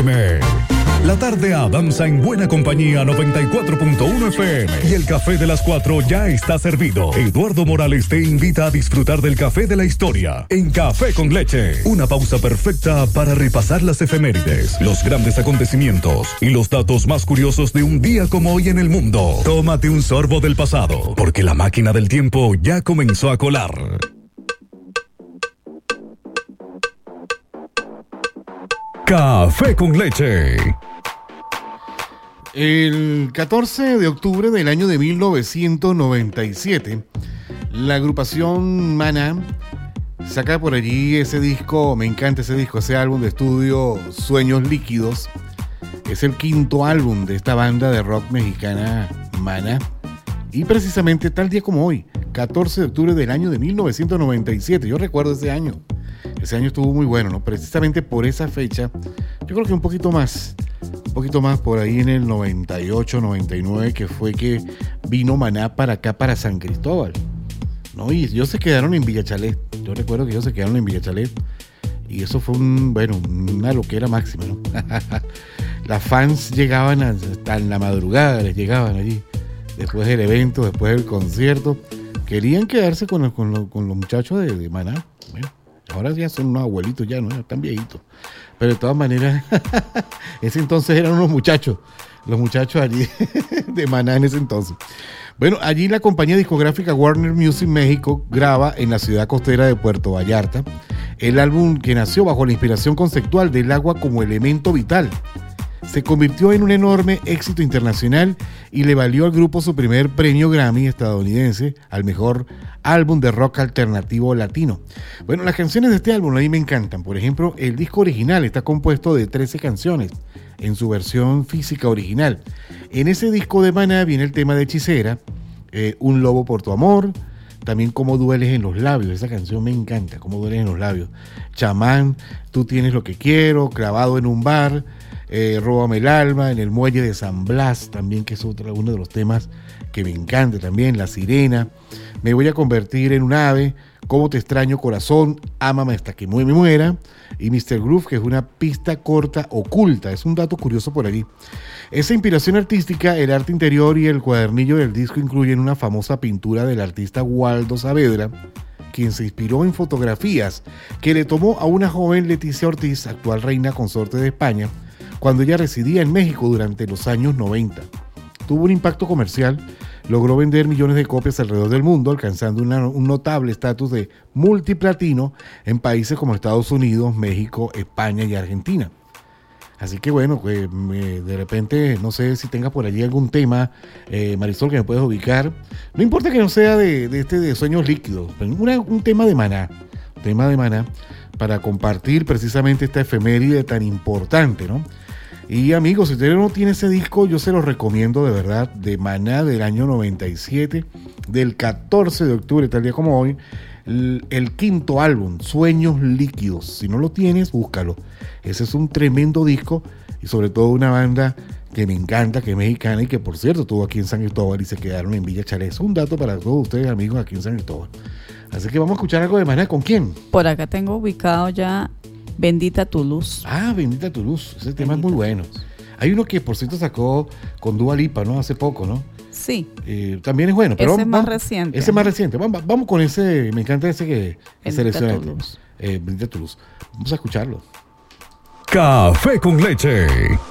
FM. La tarde avanza en buena compañía 94.1 FM y el café de las 4 ya está servido. Eduardo Morales te invita a disfrutar del café de la historia en Café con Leche. Una pausa perfecta para repasar las efemérides, los grandes acontecimientos y los datos más curiosos de un día como hoy en el mundo. Tómate un sorbo del pasado, porque la máquina del tiempo ya comenzó a colar. Café con Leche. El 14 de octubre del año de 1997, la agrupación Maná saca por allí ese disco, me encanta ese disco, ese álbum de estudio Sueños Líquidos. Es el quinto álbum de esta banda de rock mexicana Maná. Y precisamente tal día como hoy, 14 de octubre del año de 1997, yo recuerdo ese año. Ese año estuvo muy bueno, ¿no? Precisamente por esa fecha, yo creo que un poquito más por ahí en el 98, 99, que fue que vino Maná para acá, para San Cristóbal, ¿no? Y ellos se quedaron en Villa Chalet. Yo recuerdo que ellos se quedaron en Villa Chalet. Y eso fue una loquera máxima, ¿no? Las fans llegaban hasta en la madrugada, les llegaban allí. Después del evento, después del concierto. Querían quedarse con los muchachos de Maná. Bueno, ahora ya son unos abuelitos, ya no están viejitos. Pero de todas maneras, ese entonces eran unos muchachos. Los muchachos allí de Maná en ese entonces. Bueno, allí la compañía discográfica Warner Music México graba en la ciudad costera de Puerto Vallarta el álbum que nació bajo la inspiración conceptual del agua como elemento vital. Se convirtió en un enorme éxito internacional y le valió al grupo su primer premio Grammy estadounidense al mejor álbum de rock alternativo latino. Bueno, las canciones de este álbum a mí me encantan. Por ejemplo, el disco original está compuesto de 13 canciones en su versión física original. En ese disco de Maná viene el tema de Hechicera, Un lobo por tu amor, también Cómo dueles en los labios. Esa canción me encanta, Cómo dueles en los labios. Chamán, Tú tienes lo que quiero, Clavado en un bar, Róbame el alma, En el muelle de San Blas, también, que es uno de los temas que me encanta también. La sirena, Me voy a convertir en un ave, Cómo te extraño corazón, Ámame hasta que me muera, y Mr. Groove, que es una pista corta oculta. Es un dato curioso por allí. Esa inspiración artística, el arte interior y el cuadernillo del disco incluyen una famosa pintura del artista Waldo Saavedra, quien se inspiró en fotografías que le tomó a una joven Leticia Ortiz, actual reina consorte de España, cuando ella residía en México durante los años 90. Tuvo un impacto comercial, logró vender millones de copias alrededor del mundo, alcanzando un notable estatus de multiplatino en países como Estados Unidos, México, España y Argentina. Así que bueno, de repente, no sé si tengas por allí algún tema, Marisol, que me puedes ubicar. No importa que no sea de Sueños Líquidos, pero un tema de Maná. Para compartir precisamente esta efeméride tan importante, ¿no? Y amigos, si usted no tiene ese disco, yo se lo recomiendo de verdad, de Maná del año 97, del 14 de octubre, tal día como hoy, el quinto álbum, Sueños Líquidos. Si no lo tienes, búscalo. Ese es un tremendo disco y sobre todo una banda que me encanta, que es mexicana y que por cierto estuvo aquí en San Cristóbal y se quedaron en Villa Chalet. Es un dato para todos ustedes, amigos, aquí en San Cristóbal. Así que vamos a escuchar algo de Maná. ¿Con quién? Por acá tengo ubicado ya Bendita tu luz. Ah, Bendita tu luz. Ese tema es muy bueno. Hay uno que por cierto sacó con Dua Lipa, ¿no? Hace poco, ¿no? Sí. También es bueno. Pero ese es más reciente. Ese es más reciente. Vamos con ese. Me encanta ese que seleccionaste. Bendita tu luz. Bendita tu luz. Vamos a escucharlo. Café con Leche.